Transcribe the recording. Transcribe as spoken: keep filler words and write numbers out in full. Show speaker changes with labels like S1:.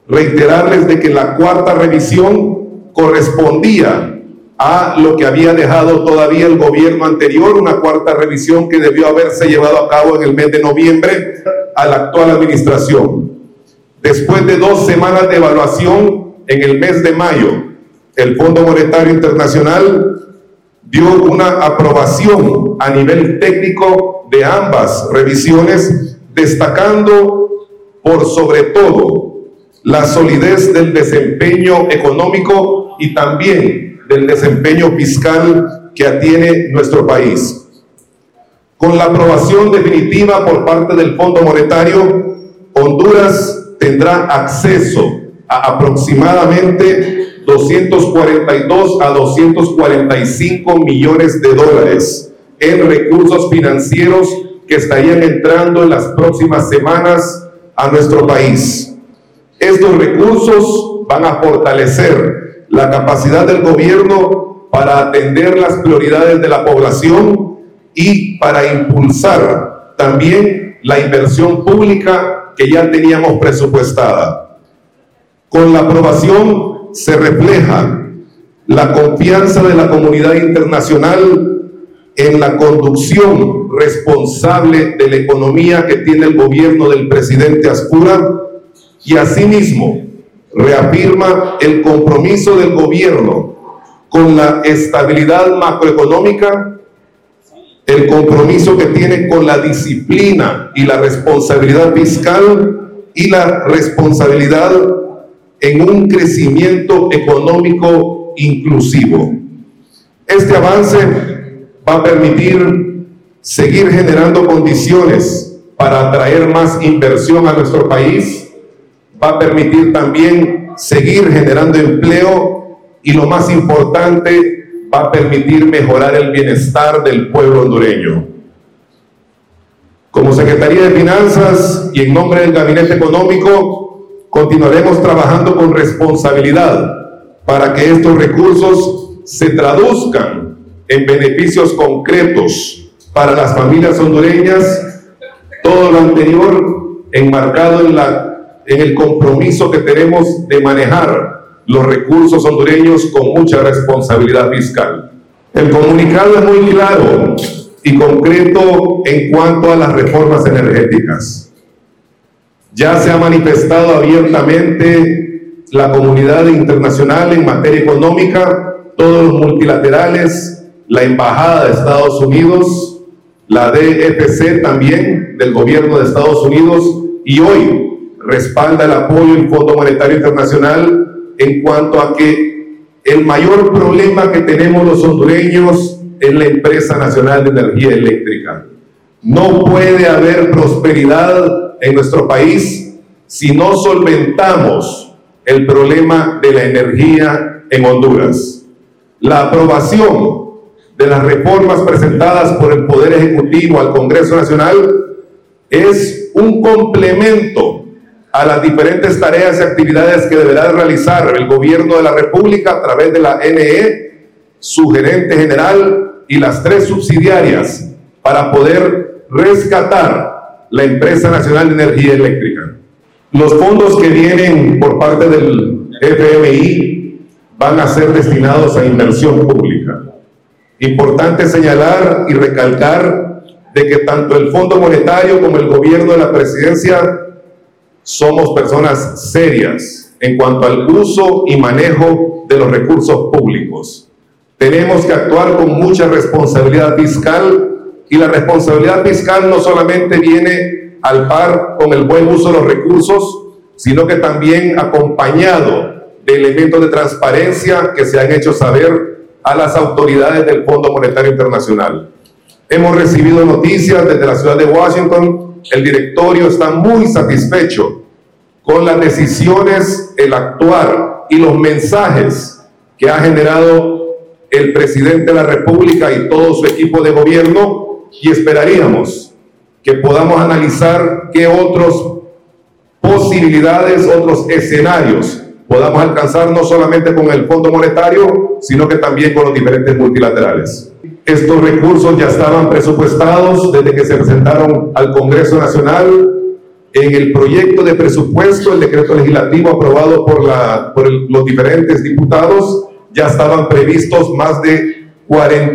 S1: reiterarles de que la cuarta revisión correspondía a lo que había dejado todavía el gobierno anterior, una cuarta revisión que debió haberse llevado a cabo en el mes de noviembre a la actual administración. Después de dos semanas de evaluación, en el mes de mayo, el Fondo Monetario Internacional dio una aprobación a nivel técnico de ambas revisiones, destacando por sobre todo la solidez del desempeño económico y también del desempeño fiscal que atiene nuestro país. Con la aprobación definitiva por parte del Fondo Monetario, Honduras tendrá acceso a aproximadamente doscientos cuarenta y dos a doscientos cuarenta y cinco millones de dólares en recursos financieros que estarían entrando en las próximas semanas a nuestro país. Estos recursos van a fortalecer la capacidad del gobierno para atender las prioridades de la población y para impulsar también la inversión pública que ya teníamos presupuestada. Con la aprobación se refleja la confianza de la comunidad internacional en la conducción responsable de la economía que tiene el gobierno del presidente Azcura y asimismo reafirma el compromiso del gobierno con la estabilidad macroeconómica, el compromiso que tiene con la disciplina y la responsabilidad fiscal y la responsabilidad en un crecimiento económico inclusivo. Este avance va a permitir seguir generando condiciones para atraer más inversión a nuestro país, va a permitir también seguir generando empleo y lo más importante, va a permitir mejorar el bienestar del pueblo hondureño. Como Secretaría de Finanzas y en nombre del Gabinete Económico, continuaremos trabajando con responsabilidad para que estos recursos se traduzcan en beneficios concretos para las familias hondureñas, todo lo anterior enmarcado en, la, en el compromiso que tenemos de manejar los recursos hondureños con mucha responsabilidad fiscal. El comunicado es muy claro y concreto en cuanto a las reformas energéticas. Ya se ha manifestado abiertamente la comunidad internacional en materia económica, todos los multilaterales, la Embajada de Estados Unidos, la D F C también del gobierno de Estados Unidos, y hoy respalda el apoyo del Fondo Monetario Internacional en cuanto a que el mayor problema que tenemos los hondureños es la Empresa Nacional de Energía Eléctrica. No puede haber prosperidad en nuestro país si no solventamos el problema de la energía en Honduras. La aprobación de las reformas presentadas por el Poder Ejecutivo al Congreso Nacional es un complemento a las diferentes tareas y actividades que deberá realizar el Gobierno de la República a través de la N E, su gerente general y las tres subsidiarias para poder rescatar la Empresa Nacional de Energía Eléctrica. Los fondos que vienen por parte del F M I van a ser destinados a inversión pública. Importante señalar y recalcar de que tanto el Fondo Monetario como el gobierno de la presidencia somos personas serias en cuanto al uso y manejo de los recursos públicos. Tenemos que actuar con mucha responsabilidad fiscal, y la responsabilidad fiscal no solamente viene al par con el buen uso de los recursos, sino que también acompañado de elementos de transparencia que se han hecho saber a las autoridades del Fondo Monetario Internacional. Hemos recibido noticias desde la ciudad de Washington. El directorio está muy satisfecho con las decisiones, el actuar y los mensajes que ha generado el presidente de la República y todo su equipo de gobierno, y esperaríamos que podamos analizar qué otras posibilidades, otros escenarios podamos alcanzar, no solamente con el Fondo Monetario, sino que también con los diferentes multilaterales. Estos recursos ya estaban presupuestados desde que se presentaron al Congreso Nacional En el proyecto de presupuesto, el decreto legislativo aprobado por, la, por el, los diferentes diputados, ya estaban previstos más de cuarenta